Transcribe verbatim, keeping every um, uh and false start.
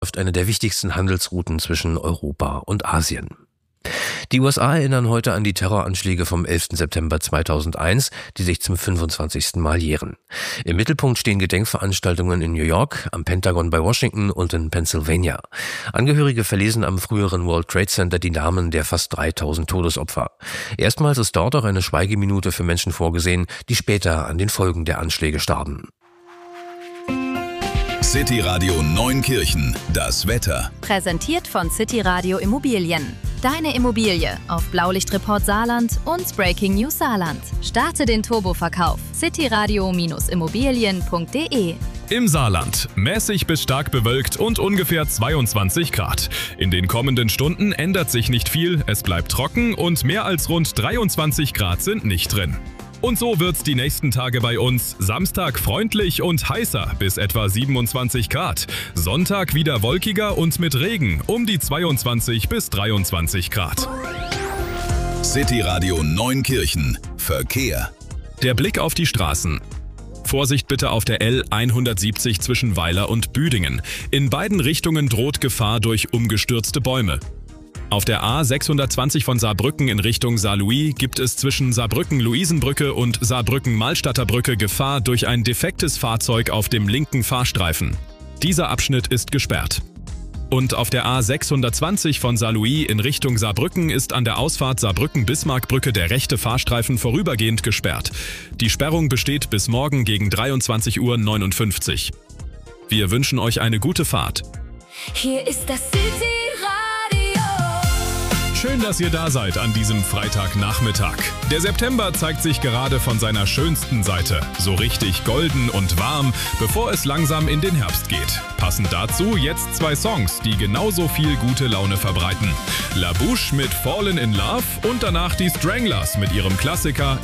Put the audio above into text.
eine der wichtigsten Handelsrouten zwischen Europa und Asien. Die U S A erinnern heute an die Terroranschläge vom elften September zweitausendeins, die sich zum fünfundzwanzigsten Mal jähren. Im Mittelpunkt stehen Gedenkveranstaltungen in New York, am Pentagon bei Washington und in Pennsylvania. Angehörige verlesen am früheren World Trade Center die Namen der fast dreitausend Todesopfer. Erstmals ist dort auch eine Schweigeminute für Menschen vorgesehen, die später an den Folgen der Anschläge starben. City Radio Neunkirchen, das Wetter. Präsentiert von City Radio Immobilien. Deine Immobilie auf Blaulichtreport Saarland und Breaking News Saarland. Starte den Turboverkauf. cityradio Immobilien punkt de. Im Saarland. Mäßig bis stark bewölkt und ungefähr zweiundzwanzig Grad. In den kommenden Stunden ändert sich nicht viel, es bleibt trocken und mehr als rund dreiundzwanzig Grad sind nicht drin. Und so wird's die nächsten Tage bei uns. Samstag freundlich und heißer bis etwa siebenundzwanzig Grad. Sonntag wieder wolkiger und mit Regen um die zweiundzwanzig bis dreiundzwanzig Grad. City Radio Neunkirchen. Verkehr. Der Blick auf die Straßen. Vorsicht bitte auf der L hundertsiebzig zwischen Weiler und Büdingen. In beiden Richtungen droht Gefahr durch umgestürzte Bäume. Auf der A sechshundertzwanzig von Saarbrücken in Richtung Saarlouis gibt es zwischen Saarbrücken-Luisenbrücke und Saarbrücken-Malstatter Brücke Gefahr durch ein defektes Fahrzeug auf dem linken Fahrstreifen. Dieser Abschnitt ist gesperrt. Und auf der A sechshundertzwanzig von Saarlouis in Richtung Saarbrücken ist an der Ausfahrt Saarbrücken-Bismarckbrücke der rechte Fahrstreifen vorübergehend gesperrt. Die Sperrung besteht bis morgen gegen dreiundzwanzig Uhr neunundfünfzig. Wir wünschen euch eine gute Fahrt. Hier ist das City Radio. Schön, dass ihr da seid an diesem Freitagnachmittag. Der September zeigt sich gerade von seiner schönsten Seite. So richtig golden und warm, bevor es langsam in den Herbst geht. Passend dazu jetzt zwei Songs, die genauso viel gute Laune verbreiten. La Bouche mit Fallen in Love und danach die Stranglers mit ihrem Klassiker